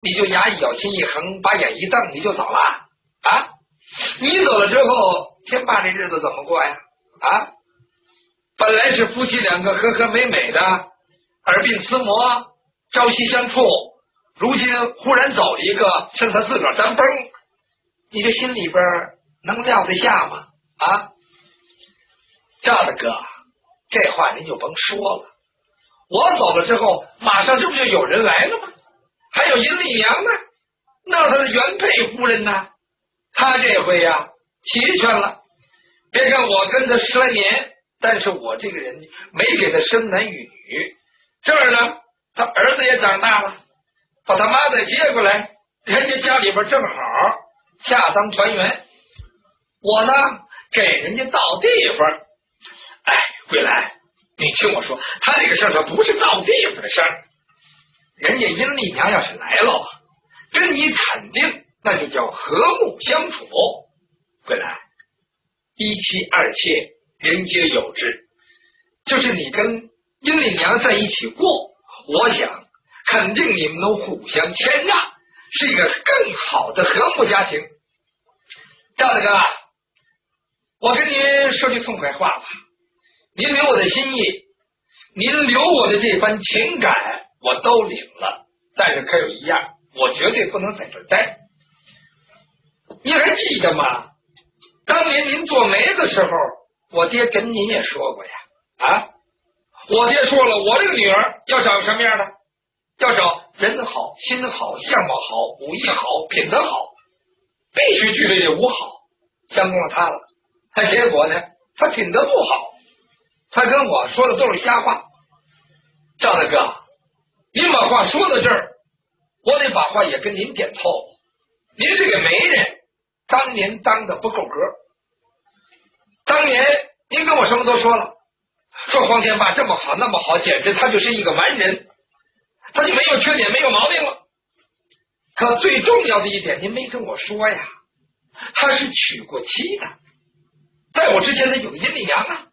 你就牙一咬心一横，把眼一瞪，你就走了啊？你走了之后，天霸这日子怎么过呀？啊？本来是夫妻两个和和美美的，耳鬓厮磨，朝夕相处，如今忽然走一个，剩他自个儿单崩，你这心里边能撂得下吗？啊？赵大哥，这话您就甭说了。我走了之后，马上这不就有人来了吗？还有银丽娘呢，那是他的原配夫人呢。他这回呀，齐全了。别看我跟他10来年，但是我这个人没给他生男育女。这儿呢，他儿子也长大了，把他妈再接过来，人家家里边正好恰当团圆。我呢，给人家倒地方。哎，桂兰，你听我说，他这个事儿他不是倒地方的事儿。人家阴丽娘要是来了，跟你肯定那就叫和睦相处。桂兰，一妻二妾，人皆有之。就是你跟阴丽娘在一起过，我想肯定你们能互相谦让，是一个更好的和睦家庭。赵大哥，我跟您说句痛快话吧，您留我的心意，您留我的这番情感我都领了，但是可有一样，我绝对不能在这儿待。你还记得吗？当年您做媒的时候，我爹跟您也说过呀。啊，我爹说了，我这个女儿要找什么样的？要找人好、心好、相貌好、武艺好、品德好，必须具备这5好。相中了他了，结果呢，他品德不好，他跟我说的都是瞎话。赵大哥，您把话说到这儿，我得把话也跟您点透了。您这个媒人，当年当的不够格。当年您跟我什么都说了，说黄天霸这么好那么好，简直他就是一个完人，他就没有缺点没有毛病了。可最重要的一点您没跟我说呀，他是娶过妻的，在我之前他有个阴丽娘啊。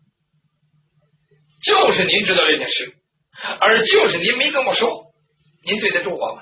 就是您知道这件事，而就是您没跟我说，您对得住我吗？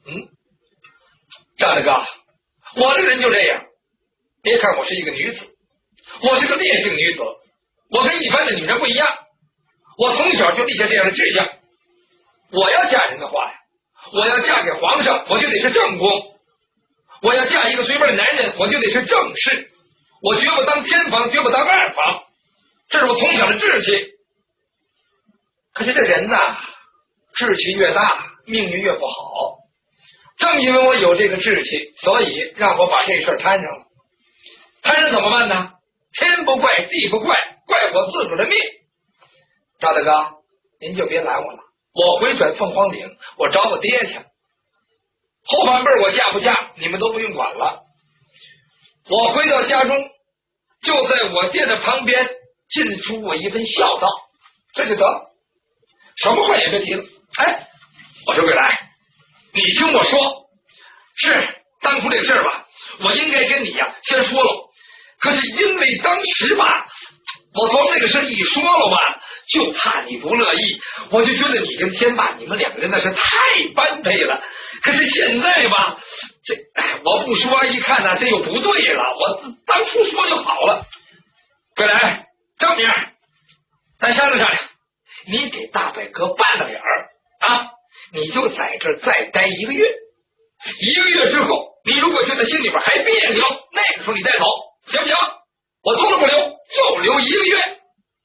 赵大哥，我这个人就这样，别看我是一个女子，我是个烈性女子，我跟一般的女人不一样，我从小就立下这样的志向。我要嫁人的话呀，我要嫁给皇上，我就得是正宫；我要嫁一个随便的男人，我就得是正室。我绝不当天房，绝不当二房，这是我从小的志气。可是这人呐，志气越大，命运越不好。正因为我有这个志气，所以让我把这事儿摊上了。摊上怎么办呢？天不怪地不怪，怪我自个儿的命。赵大哥，您就别拦我了，我回转凤凰岭，我找我爹去。后半辈我嫁不嫁，你们都不用管了。我回到家中，就在我爹的旁边尽出我一份孝道，这就得，什么话也别提了。哎，我说桂来，你听我说，是当初这事儿吧，我应该跟你呀先说了，可是因为当时吧，我从这个事一说了吧，就怕你不乐意，我就觉得你跟天霸你们两个人那是太般配了。可是现在吧，我不说一看呢，这又不对了，我当初说就好了。桂来，张明，咱商量商量，你给大伯哥办了脸儿啊，你就在这儿再待1个月，1个月之后，你如果觉得心里边还别扭，那个时候你再走，行不行？我从来不留，就留1个月。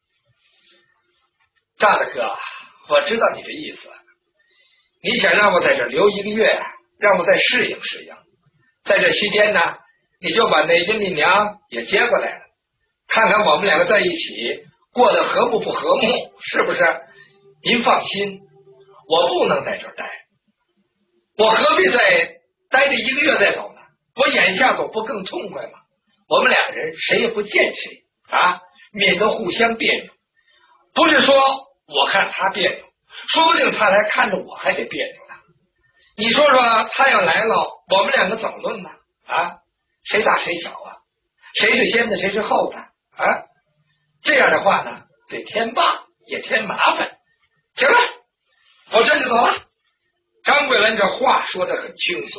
赵大哥，我知道你的意思，你想让我在这留1个月，让我再适应适应。在这期间呢，你就把那阴丽娘也接过来了，看看我们两个在一起过得和睦不和睦，是不是？您放心，我不能在这儿待，我何必再待这1个月再走呢？我眼下走不更痛快吗？我们俩人谁也不见谁啊，免得互相别扭。不是说我看他别扭，说不定他来看着我还得别扭呢。你说说他要来了，我们两个怎么论呢？啊，谁大谁小啊？谁是先的谁是后的啊？这样的话呢，给天霸也添麻烦。行了，我这就走了。 张桂兰这话说得很轻松。